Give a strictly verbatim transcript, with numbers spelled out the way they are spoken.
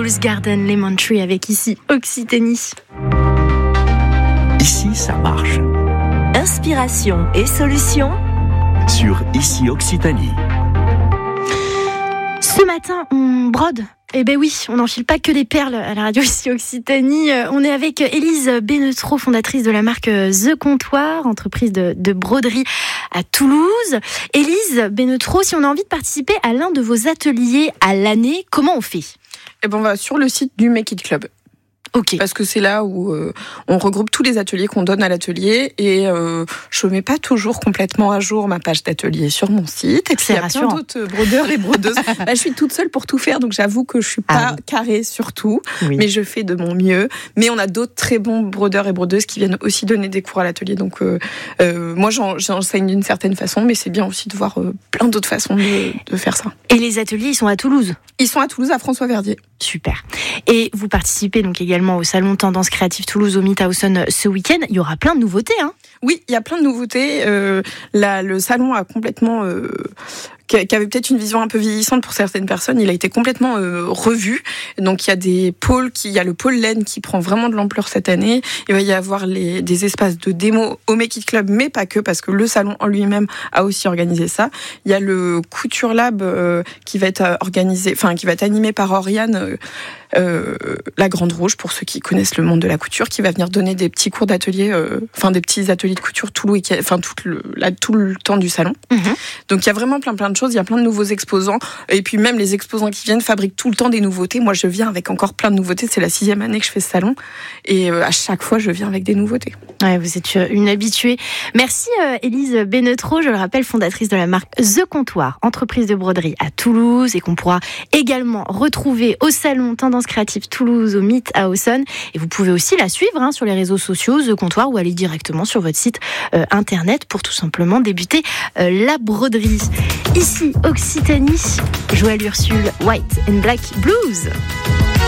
Fool's Garden, Lemon Tree avec ici Occitanie. Ici, ça marche. Inspiration et solutions sur Ici Occitanie. Ce matin, on brode. Eh ben oui, on n'enfile pas que des perles à la radio Ici Occitanie. On est avec Élise Bénetreau, fondatrice de la marque The Comptoir, entreprise de, de broderie à Toulouse. Élise Bénetreau, si on a envie de participer à l'un de vos ateliers à l'année, comment on fait ? Eh ben on va sur le site du Make It Club. Okay. Parce que c'est là où euh, on regroupe tous les ateliers qu'on donne à l'atelier et euh, je mets pas toujours complètement à jour ma page d'atelier sur mon site. Et puis il y a plein d'autres brodeurs et brodeuses. Bah, je suis toute seule pour tout faire, donc j'avoue que je suis pas ah. carrée sur tout, oui. mais je fais de mon mieux. Mais on a d'autres très bons brodeurs et brodeuses qui viennent aussi donner des cours à l'atelier. Donc euh, euh, moi j'en, j'enseigne d'une certaine façon, mais c'est bien aussi de voir euh, plein d'autres façons de, de faire ça. Et les ateliers, ils sont à Toulouse ? Ils sont à Toulouse, à François Verdier. Super. Et vous participez donc également au salon Tendance Créative Toulouse au Mithausen ce week-end. Il y aura plein de nouveautés, hein ? Oui, il y a plein de nouveautés. Euh, là, le salon a complètement... Euh, qui avait peut-être une vision un peu vieillissante pour certaines personnes, il a été complètement euh, revu. Donc il y a des pôles, qui, il y a le pôle laine qui prend vraiment de l'ampleur cette année. Il va y avoir les, des espaces de démo au Make It Club, mais pas que, parce que le salon en lui-même a aussi organisé ça. Il y a le Couture Lab euh, qui va être organisé, enfin qui va être animé par Oriane, euh, euh, la Grande Rouge, pour ceux qui connaissent le monde de la couture, qui va venir donner des petits cours d'atelier, euh, enfin des petits ateliers de couture tout le week-end, enfin tout le, là, tout le temps du salon. Mmh. Donc il y a vraiment plein plein de choses, il y a plein de nouveaux exposants, et puis même les exposants qui viennent fabriquent tout le temps des nouveautés. Moi je viens avec encore plein de nouveautés, c'est la sixième année que je fais ce salon, et euh, à chaque fois je viens avec des nouveautés. Ouais, vous êtes une habituée. Merci euh, Élise Bénetreau, je le rappelle, fondatrice de la marque The Comptoir, entreprise de broderie à Toulouse, et qu'on pourra également retrouver au salon Tendance Créative Toulouse au Mithausen. Et vous pouvez aussi la suivre hein, sur les réseaux sociaux The Comptoir, ou aller directement sur votre site euh, internet pour tout simplement débuter euh, la broderie. Ici Occitanie, Joël Ursule, White and Black Blues.